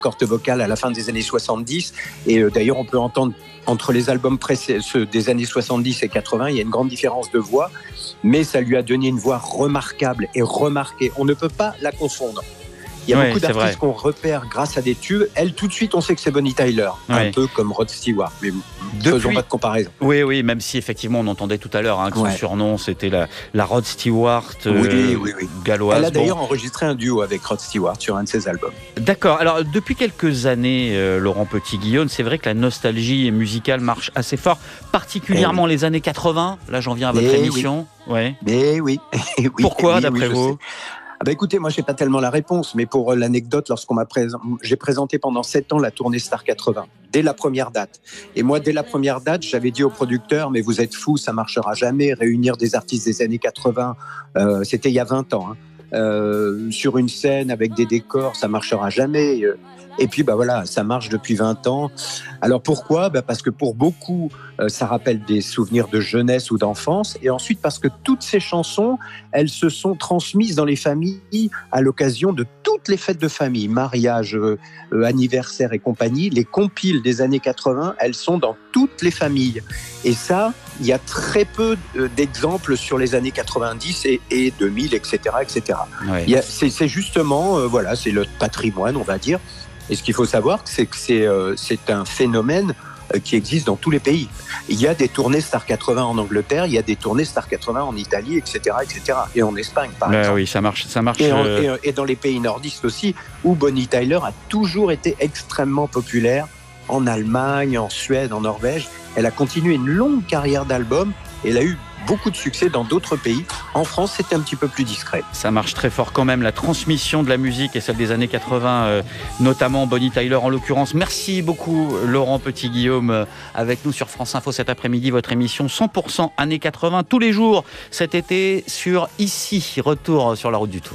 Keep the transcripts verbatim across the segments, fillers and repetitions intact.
cordes vocales à la fin des années soixante-dix. Et euh, d'ailleurs, on peut entendre entre les albums précé- ceux des années soixante-dix et quatre-vingts, il y a une grande différence de voix. Mais ça lui a donné une voix remarquable et remarquée. On ne peut pas la confondre. Il y a ouais, beaucoup d'artistes qu'on repère grâce à des tubes. Elle, tout de suite, on sait que c'est Bonnie Tyler. Ouais. Un peu comme Rod Stewart. Mais Depuis... faisons pas de comparaison. Oui, oui, même si effectivement, on entendait tout à l'heure hein, que ouais. son surnom, c'était la, la Rod Stewart euh, oui, oui, oui. galloise. Elle a d'ailleurs bon. enregistré un duo avec Rod Stewart sur un de ses albums. D'accord. Alors, depuis quelques années, euh, Laurent Petit-Guillaume, c'est vrai que la nostalgie musicale marche assez fort, particulièrement oui. les années quatre-vingts. Là, j'en viens à votre Mais émission. Oui. Ouais. Mais oui. oui. Pourquoi, oui, d'après oui, vous? Ah bah écoutez, moi j'ai pas tellement la réponse, mais pour l'anecdote, lorsqu'on m'a présent... j'ai présenté pendant sept ans la tournée Star quatre-vingts, dès la première date. Et moi, dès la première date, j'avais dit au producteur, mais vous êtes fous, ça marchera jamais. Réunir des artistes des années quatre-vingts, euh, c'était il y a vingt ans, hein. euh, sur une scène avec des décors, ça marchera jamais. Et puis bah voilà, ça marche depuis vingt ans. Alors pourquoi ? Bah parce que pour beaucoup, euh, ça rappelle des souvenirs de jeunesse ou d'enfance. Et ensuite parce que toutes ces chansons, elles se sont transmises dans les familles à l'occasion de toutes les fêtes de famille, mariage, euh, euh, anniversaire et compagnie. Les compiles des années quatre-vingts, elles sont dans toutes les familles. Et ça, il y a très peu d'exemples sur les années quatre-vingt-dix et, et deux mille, et cetera, et cetera. Ouais. Il y a, c'est, c'est justement, euh, voilà, c'est le patrimoine, on va dire. Et ce qu'il faut savoir, c'est que c'est, euh, c'est un phénomène euh, qui existe dans tous les pays. Il y a des tournées Star quatre-vingts en Angleterre, il y a des tournées Star quatre-vingts en Italie, et cetera, et cetera. Et en Espagne, par bah exemple. Oui, ça marche, ça marche. Et, en, euh... et, et dans les pays nordistes aussi, où Bonnie Tyler a toujours été extrêmement populaire, en Allemagne, en Suède, en Norvège. Elle a continué une longue carrière d'albums. Elle a eu beaucoup de succès dans d'autres pays. En France, c'était un petit peu plus discret. Ça marche très fort quand même, la transmission de la musique et celle des années quatre-vingts, euh, notamment Bonnie Tyler en l'occurrence. Merci beaucoup Laurent Petit-Guillaume euh, avec nous sur France Info cet après-midi. Votre émission cent pour cent années quatre-vingts tous les jours cet été sur Ici. Retour sur la route du Tour.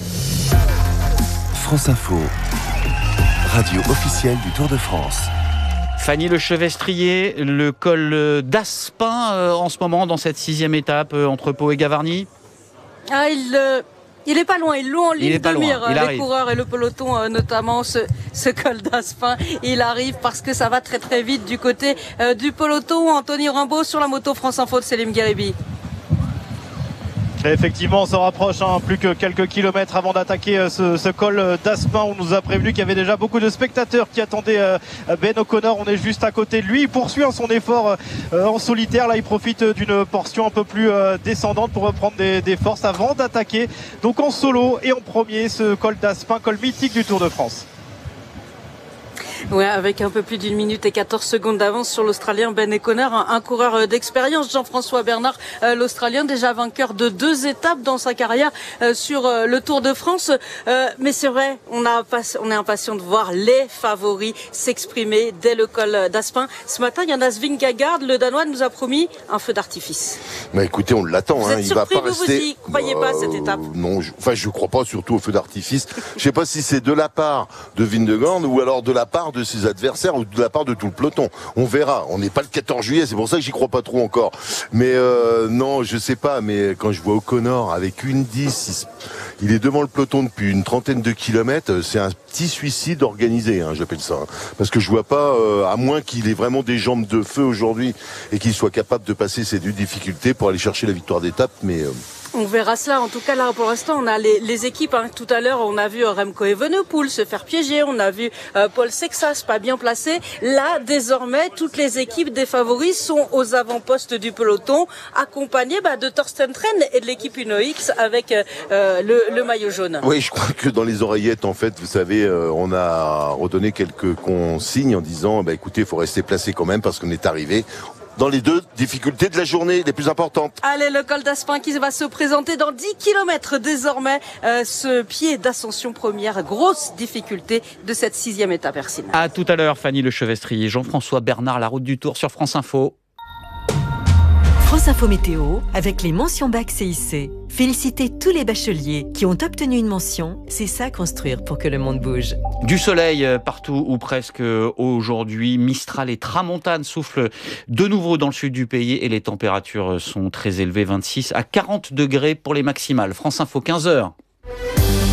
France Info, radio officielle du Tour de France. Fanny Lechevestrier, le col d'Aspin euh, en ce moment dans cette sixième étape euh, entre Pau et Gavarnie. Ah, il, euh, il est pas loin, il loue en ligne de mire, les arrive. coureurs et le peloton euh, notamment ce, ce col d'Aspin. Il arrive parce que ça va très très vite du côté euh, du peloton. Anthony Rimbaud sur la moto France Info de Selim Ghalibi. Et effectivement, on se rapproche, hein, plus que quelques kilomètres avant d'attaquer ce, ce col d'Aspin. On nous a prévenu qu'il y avait déjà beaucoup de spectateurs qui attendaient euh, Ben O'Connor. On est juste à côté de lui. Il poursuit hein, son effort euh, en solitaire. Là, il profite d'une portion un peu plus euh, descendante pour reprendre des, des forces avant d'attaquer. Donc en solo et en premier, ce col d'Aspin, col mythique du Tour de France. Ouais, avec un peu plus d'une minute et quatorze secondes d'avance sur l'Australien Ben O'Connor, un, un coureur d'expérience, Jean-François Bernard, euh, l'Australien déjà vainqueur de deux étapes dans sa carrière euh, sur euh, le Tour de France. Euh, mais c'est vrai, on, a, on est impatient de voir les favoris s'exprimer dès le col d'Aspin. Ce matin, il y en a Vingegaard, le Danois nous a promis un feu d'artifice. Bah écoutez, on l'attend. Vous hein. êtes il surpris, va pas vous rester. Vous y croyez euh, pas cette étape? Non, je... enfin je crois pas, surtout au feu d'artifice. Je sais pas si c'est de la part de Vingegaard ou alors de la part de ses adversaires ou de la part de tout le peloton. On verra. On n'est pas le quatorze juillet, c'est pour ça que j'y crois pas trop encore. Mais euh, non, je sais pas. Mais quand je vois O'Connor avec une dix, il est devant le peloton depuis une trentaine de kilomètres. C'est un petit suicide organisé, hein, j'appelle ça. Hein. Parce que je vois pas, euh, à moins qu'il ait vraiment des jambes de feu aujourd'hui et qu'il soit capable de passer ces deux difficultés pour aller chercher la victoire d'étape. Mais euh, on verra cela. En tout cas, là, pour l'instant, on a les, les équipes. Hein. Tout à l'heure, on a vu Remco Evenepoel se faire piéger. On a vu euh, Paul Sexas pas bien placé. Là, désormais, toutes les équipes des favoris sont aux avant-postes du peloton, accompagnées bah, de Thorsten Tren et de l'équipe Uno X avec euh, le, le maillot jaune. Oui, je crois que dans les oreillettes, en fait, vous savez, euh, on a redonné quelques consignes en disant, bah, écoutez, il faut rester placé quand même parce qu'on est arrivé dans les deux difficultés de la journée les plus importantes. Allez, le col d'Aspin qui va se présenter dans dix kilomètres désormais. Euh, ce pied d'ascension première, grosse difficulté de cette sixième étape, Hercine. À tout à l'heure, Fanny Lechevestrier, Jean-François Bernard, la route du Tour sur France Info. France Info Météo, avec les mentions bac C I C. Félicitez tous les bacheliers qui ont obtenu une mention. C'est ça construire pour que le monde bouge. Du soleil partout ou presque aujourd'hui. Mistral et tramontane soufflent de nouveau dans le sud du pays et les températures sont très élevées, vingt-six à quarante degrés pour les maximales. France Info, quinze heures.